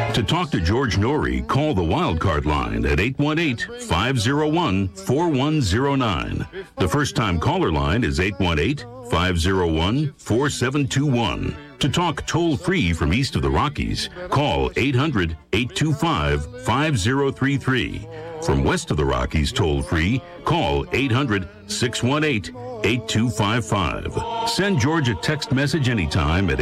To talk to George Norrie, call the Wildcard line at 818-501-4109. The first-time caller line is 818-501-4721. To talk toll-free from east of the Rockies, call 800-825-5033. From west of the Rockies toll-free, call 800-618-8255. Send George a text message anytime at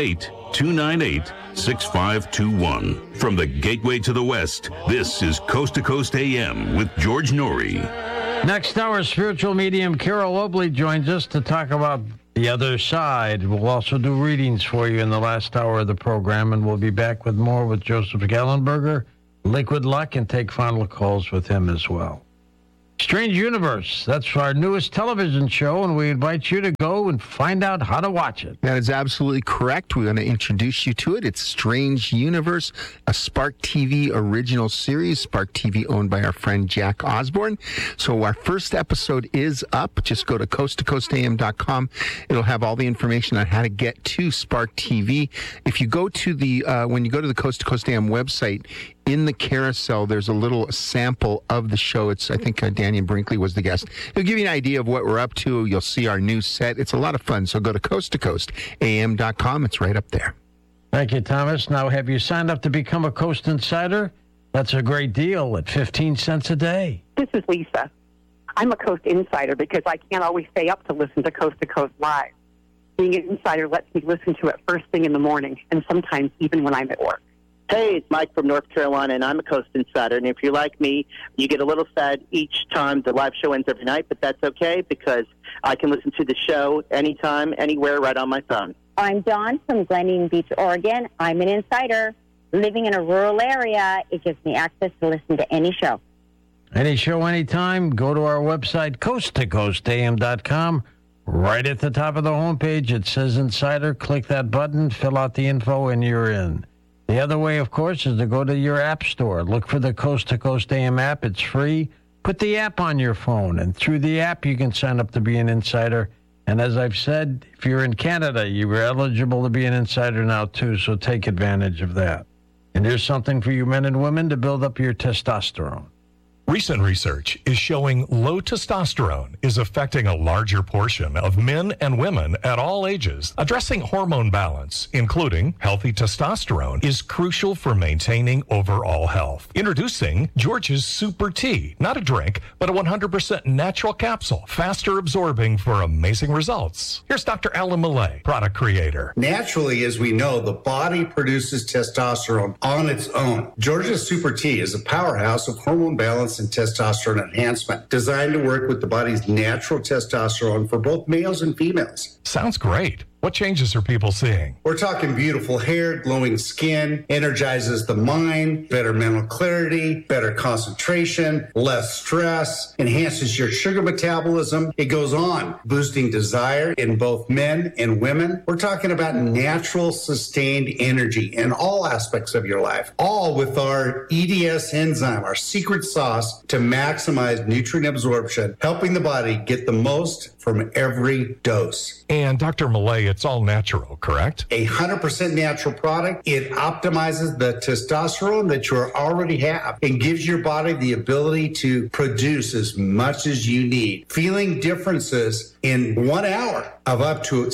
818-298-6521. From the Gateway to the West, this is Coast to Coast AM with George Norrie. Next hour, spiritual medium Carol Obley joins us to talk about the other side. We'll also do readings for you in the last hour of the program, and we'll be back with more with Joseph Gallenberger, Liquid Luck, and take final calls with him as well. Strange Universe, that's our newest television show, and we invite you to go and find out how to watch it. That is absolutely correct. We're going to introduce you to it. It's Strange Universe, a Spark TV original series. Spark TV owned by our friend Jack Osborne. So our first episode is up. Just go to coasttocoastam.com. It'll have all the information on how to get to Spark TV. If you go to the, when you go to the Coast to Coast AM website, in the carousel, there's a little sample of the show. It's, I think, Daniel Brinkley was the guest. It'll give you an idea of what we're up to. You'll see our new set. It's a lot of fun. So go to coasttocoastam.com. It's right up there. Thank you, Thomas. Now, have you signed up to become a Coast Insider? That's a great deal at 15 cents a day. This is Lisa. I'm a Coast Insider because I can't always stay up to listen to Coast Live. Being an insider lets me listen to it first thing in the morning, and sometimes even when I'm at work. Hey, it's Mike from North Carolina, and I'm a Coast Insider. And if you're like me, you get a little sad each time the live show ends every night, but that's okay because I can listen to the show anytime, anywhere, right on my phone. I'm Dawn from Gleneen Beach, Oregon. I'm an insider. Living in a rural area, it gives me access to listen to any show. Any show, anytime, go to our website, coasttocoastam.com. Right at the top of the homepage, it says Insider. Click that button, fill out the info, and you're in. The other way, of course, is to go to your app store. Look for the Coast to Coast AM app. It's free. Put the app on your phone, and through the app, you can sign up to be an insider. And as I've said, if you're in Canada, you are eligible to be an insider now, too, so take advantage of that. And here's something for you men and women to build up your testosterone. Recent research is showing low testosterone is affecting a larger portion of men and women at all ages. Addressing hormone balance, including healthy testosterone, is crucial for maintaining overall health. Introducing George's Super Tea, not a drink, but a 100% natural capsule, faster absorbing for amazing results. Here's Dr. Alan Millay, product creator. Naturally, as we know, the body produces testosterone on its own. George's Super Tea is a powerhouse of hormone balance and testosterone enhancement, designed to work with the body's natural testosterone for both males and females. Sounds great. What changes are people seeing? We're talking beautiful hair, glowing skin, energizes the mind, better mental clarity, better concentration, less stress, enhances your sugar metabolism. It goes on, boosting desire in both men and women. We're talking about natural, sustained energy in all aspects of your life, all with our EDS enzyme, our secret sauce to maximize nutrient absorption, helping the body get the most from every dose. And Dr. Millay, it's all natural, correct? 100% natural product. It optimizes the testosterone that you already have and gives your body the ability to produce as much as you need. Feeling differences in 1 hour of up to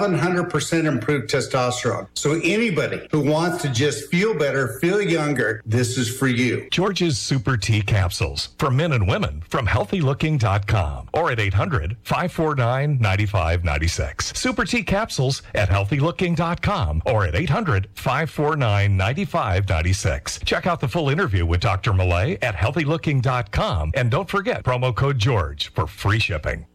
700% improved testosterone. So anybody who wants to just feel better, feel younger, this is for you. George's Super Tea capsules for men and women from healthylooking.com or at 800-549-9596. Super Tea capsules at healthylooking.com or at 800-549-9596. Check out the full interview with Dr. Millay at healthylooking.com and don't forget promo code George for free shipping.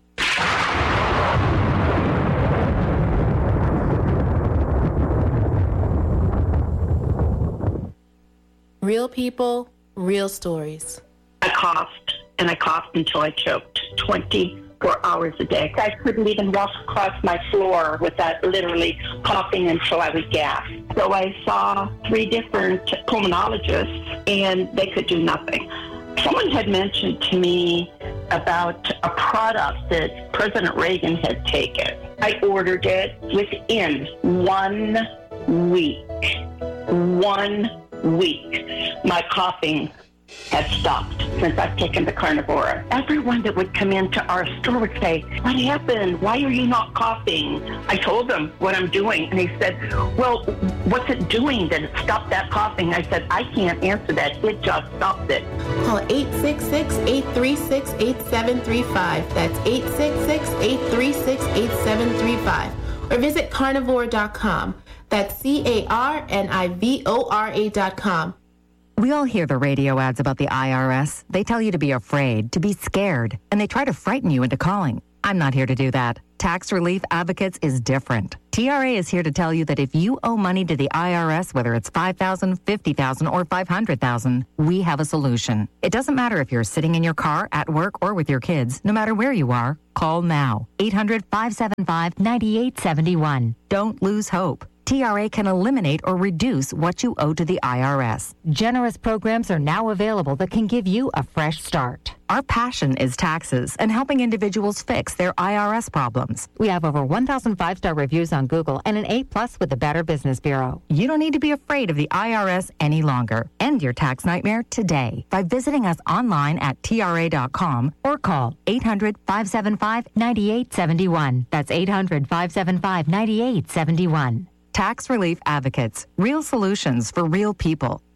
Real people, real stories. I coughed, and I coughed until I choked 24 hours a day. I couldn't even walk across my floor without literally coughing until I would gasp. So I saw 3 different pulmonologists, and they could do nothing. Someone had mentioned to me about a product that President Reagan had taken. I ordered it within 1 week. 1 week, my coughing has stopped since I've taken the Carnivora. Everyone that would come into our store would say, what happened? Why are you not coughing? I told them what I'm doing, and he said, well, what's it doing that it stopped that coughing? I said, I can't answer that. It just stopped it. Call 866-836-8735. That's 866-836-8735. Or visit carnivore.com. That's carnivora.com. We all hear the radio ads about the IRS. They tell you to be afraid, to be scared, and they try to frighten you into calling. I'm not here to do that. Tax Relief Advocates is different. TRA is here to tell you that if you owe money to the IRS, whether it's $5,000, $50,000, or $500,000, we have a solution. It doesn't matter if you're sitting in your car, at work, or with your kids. No matter where you are, call now. 800-575-9871. Don't lose hope. TRA can eliminate or reduce what you owe to the IRS. Generous programs are now available that can give you a fresh start. Our passion is taxes and helping individuals fix their IRS problems. We have over 1,000 5-star reviews on Google and an A+ with the Better Business Bureau. You don't need to be afraid of the IRS any longer. End your tax nightmare today by visiting us online at TRA.com or call 800-575-9871. That's 800-575-9871. Tax Relief Advocates. Real solutions for real people.